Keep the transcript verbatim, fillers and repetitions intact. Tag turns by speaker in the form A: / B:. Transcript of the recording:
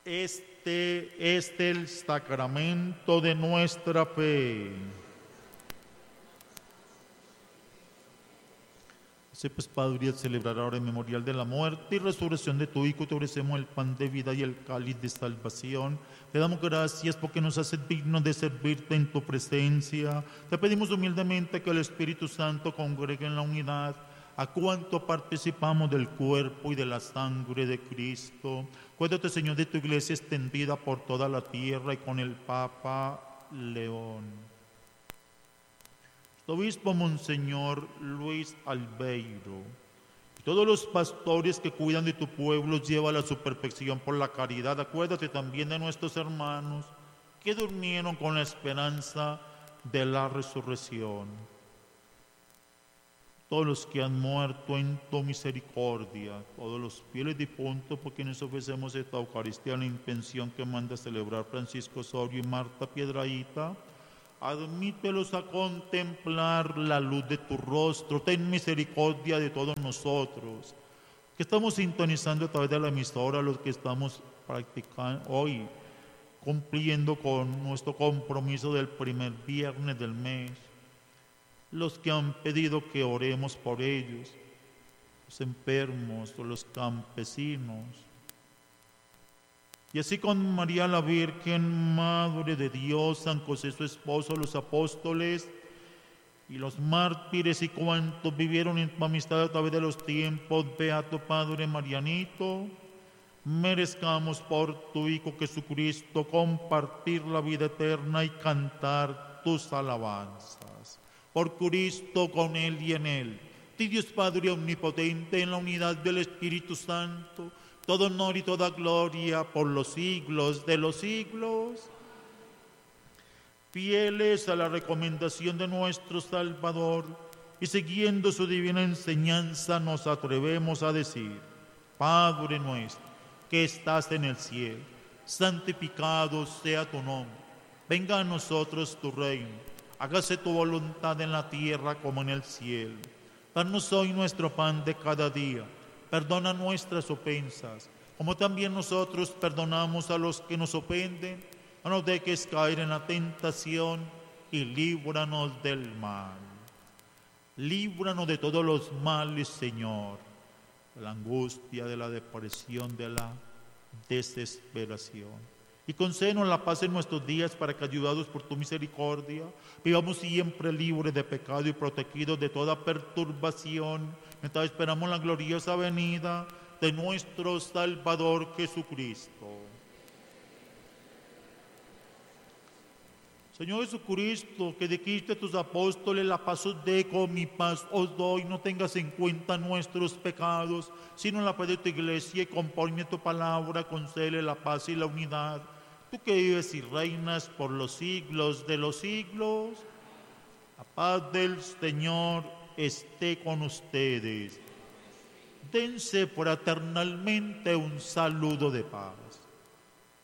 A: Este es el sacramento de nuestra fe. Así pues, Padre, al celebrar ahora el memorial de la muerte y resurrección de tu Hijo, te ofrecemos el pan de vida y el cáliz de salvación. Te damos gracias porque nos haces dignos de servirte en tu presencia. Te pedimos humildemente que el Espíritu Santo congregue en la unidad a cuanto participamos del cuerpo y de la sangre de Cristo. Acuérdate, Señor, de tu iglesia extendida por toda la tierra y con el Papa León. Obispo Monseñor Luis Albeiro, y todos los pastores que cuidan de tu pueblo, llévala a su perfección por la caridad. Acuérdate también de nuestros hermanos que durmieron con la esperanza de la resurrección. Todos los que han muerto en tu misericordia, todos los fieles difuntos por quienes ofrecemos esta Eucaristía en la intención que manda celebrar Francisco Osorio y Marta Piedrahita, admítelos a contemplar la luz de tu rostro. Ten misericordia de todos nosotros, que estamos sintonizando a través de la emisora, los que estamos practicando hoy, cumpliendo con nuestro compromiso del primer viernes del mes, los que han pedido que oremos por ellos, los enfermos o los campesinos. Y así con María la Virgen, Madre de Dios, San José su esposo, los apóstoles y los mártires y cuantos vivieron en tu amistad a través de los tiempos, Beato Padre Marianito, merezcamos por tu Hijo Jesucristo compartir la vida eterna y cantar tus alabanzas. Por Cristo, con Él y en Él, ti Dios Padre omnipotente, en la unidad del Espíritu Santo, todo honor y toda gloria por los siglos de los siglos. Fieles a la recomendación de nuestro Salvador y siguiendo su divina enseñanza, nos atrevemos a decir: Padre nuestro, que estás en el cielo, santificado sea tu nombre. Venga a nosotros tu reino. Hágase tu voluntad en la tierra como en el cielo. Danos hoy nuestro pan de cada día. Perdona nuestras ofensas, como también nosotros perdonamos a los que nos ofenden. No nos dejes caer en la tentación y líbranos del mal. Líbranos de todos los males, Señor, de la angustia, de la depresión, de la desesperación. Y concédenos la paz en nuestros días, para que, ayudados por tu misericordia, vivamos siempre libres de pecado y protegidos de toda perturbación, mientras esperamos la gloriosa venida de nuestro Salvador Jesucristo. Señor Jesucristo, que dijiste a tus apóstoles: la paz os dejo, mi paz os doy, no tengas en cuenta nuestros pecados, sino la fe de tu iglesia, y conforme a tu palabra, concédele la paz y la unidad. Tú que vives y reinas por los siglos de los siglos, la paz del Señor esté con ustedes. Dense fraternalmente un saludo de paz.